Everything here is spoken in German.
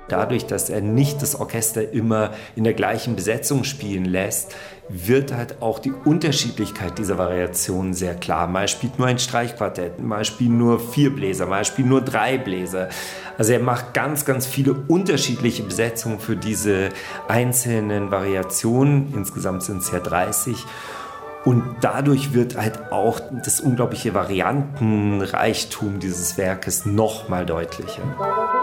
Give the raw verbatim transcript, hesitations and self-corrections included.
Dadurch, dass er nicht das Orchester immer in der gleichen Besetzung spielen lässt, wird halt auch die Unterschiedlichkeit dieser Variationen sehr klar. Mal spielt nur ein Streichquartett, mal spielen nur vier Bläser, mal spielen nur drei Bläser. Also er macht ganz, ganz viele unterschiedliche Besetzungen für diese einzelnen Variationen. Insgesamt sind es ja dreißig. Und dadurch wird halt auch das unglaubliche Variantenreichtum dieses Werkes noch mal deutlicher.